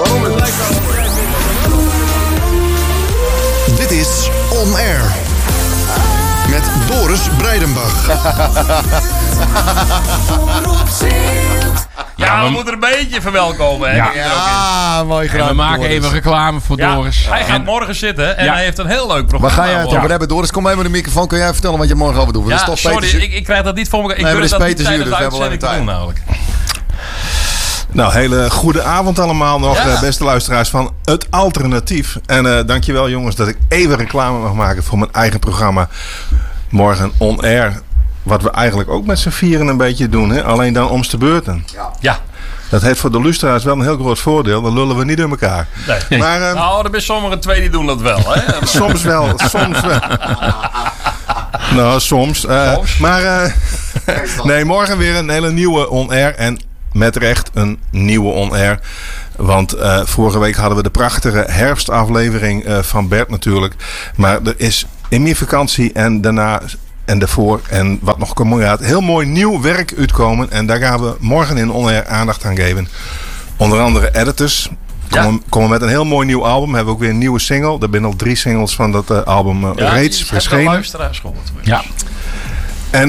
Dit is On Air. Met Doris Breidenbach. Ja, we moeten er een beetje verwelkomen. Hè? Ja, mooi gedaan. En we maken even reclame voor Doris. Hij gaat morgen zitten en hij heeft een heel leuk programma. Waar ga jij het over hebben, Doris? Kom even met de microfoon. Kun jij vertellen wat je morgen over doet? Ja, sorry, ik krijg dat niet voor me. Ik wil dat niet tijdens de uitzending doen namelijk. Nou, hele goede avond allemaal nog, beste luisteraars van Het Alternatief. En dankjewel jongens dat ik even reclame mag maken voor mijn eigen programma. Morgen On Air. Wat we eigenlijk ook met z'n vieren een beetje doen. Hè? Alleen dan om de beurten. Ja. Dat heeft voor de luisteraars wel een heel groot voordeel. Dan lullen we niet door elkaar. Nee. Maar, nou, er zijn sommige twee die doen dat wel. Hè? Soms wel. Soms wel. Nou, soms. Maar nee, morgen weer een hele nieuwe On Air. En met recht een nieuwe On Air. Want vorige week hadden we de prachtige herfstaflevering van Bert natuurlijk. Maar er is in mijn vakantie en daarna en daarvoor en wat nog komt gaat heel mooi nieuw werk uitkomen. En daar gaan we morgen in On Air aandacht aan geven. Onder andere Editors. Komen met een heel mooi nieuw album. We hebben ook weer een nieuwe single. Er zijn al 3 singles van dat album reeds verschenen. Luisteraars gehoord. Ja. En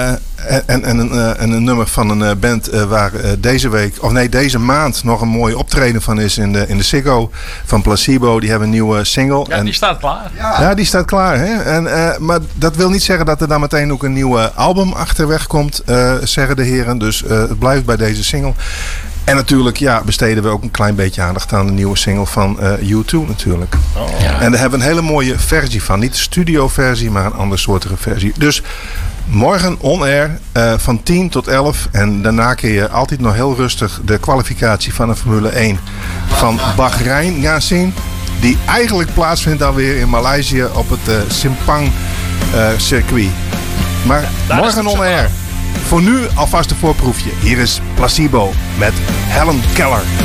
een nummer van een band waar deze maand nog een mooie optreden van is in de Ziggo van Placebo. Die hebben een nieuwe single. Ja, die staat klaar. Ja, die staat klaar. Hè? Maar dat wil niet zeggen dat er dan meteen ook een nieuwe album achterweg komt, zeggen de heren. Dus het blijft bij deze single. En natuurlijk besteden we ook een klein beetje aandacht aan de nieuwe single van U2 natuurlijk. Oh. Ja. En daar hebben we een hele mooie versie van. Niet de studioversie, maar een andersoortige versie. Dus morgen On Air van 10 tot 11. En daarna kun je altijd nog heel rustig de kwalificatie van de Formule 1 van Bahrein gaan zien. Die eigenlijk plaatsvindt dan weer in Maleisië op het Simpang circuit. Maar morgen On Air. Voor nu alvast een voorproefje. Hier is Placebo met Helen Keller.